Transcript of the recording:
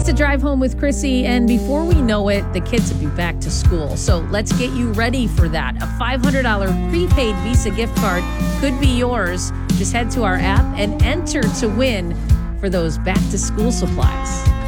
It's a drive home with Chrissy, and before we know it, the kids will be back to school. So let's get you ready for that. A $500 prepaid Visa gift card could be yours. Just head to our app and enter to win for those back to school supplies.